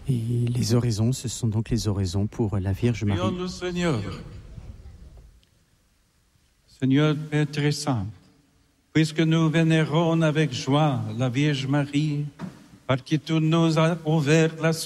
Et les oraisons, ce sont donc les oraisons pour la Vierge Marie. Prions le Seigneur. Seigneur Père très saint, puisque nous vénérons avec joie la Vierge Marie, par qui tu nous as ouvert la